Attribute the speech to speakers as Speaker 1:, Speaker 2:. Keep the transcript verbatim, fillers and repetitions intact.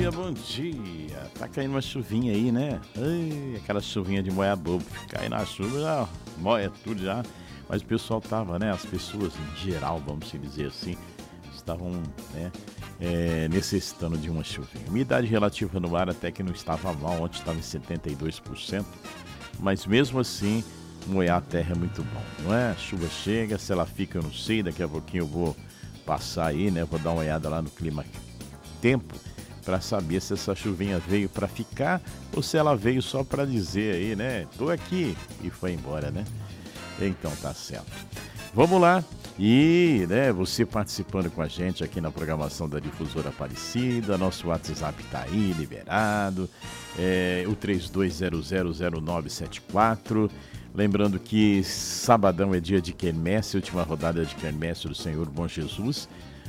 Speaker 1: dia, bom dia. Tá caindo uma chuvinha aí, né? Ai, aquela chuvinha de moer bobo. Cai na chuva, já moia tudo já. Mas o pessoal tava, né? As pessoas em geral, vamos dizer assim, estavam, né? É, necessitando de uma chuvinha. Umidade relativa no ar até que não estava mal, ontem estava em setenta e dois por cento. Mas mesmo assim, moer a terra é muito bom, não é? A chuva chega, se ela fica, eu não sei. Daqui a pouquinho eu vou passar aí, né? Vou dar uma olhada lá no clima tempo para saber se essa chuvinha veio para ficar ou se ela veio só para dizer aí, né? Tô aqui e foi embora, né? Então tá certo. Vamos lá. E, né, você participando com a gente aqui na programação da Difusora Aparecida, nosso WhatsApp tá aí, liberado, é, o três dois zero zero zero nove sete quatro. Lembrando que sabadão é dia de quermesse, última rodada de quermesse do Senhor Bom Jesus.